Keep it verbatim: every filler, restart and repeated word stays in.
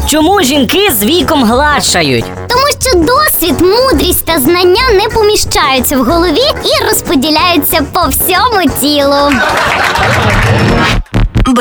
Чому жінки з віком гладшають? Тому що досвід, мудрість та знання не поміщаються в голові і розподіляються по всьому тілу.